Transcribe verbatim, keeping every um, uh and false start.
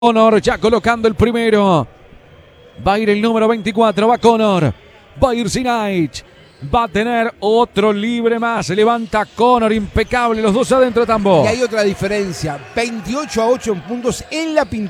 Conor ya colocando el primero. Va a ir el número veinticuatro. Va Conor. Va a ir Zinaich. Va a tener otro libre más. Se levanta Conor. Impecable. Los dos adentro, Tambo. Y hay otra diferencia. veintiocho a ocho en puntos en la pintura.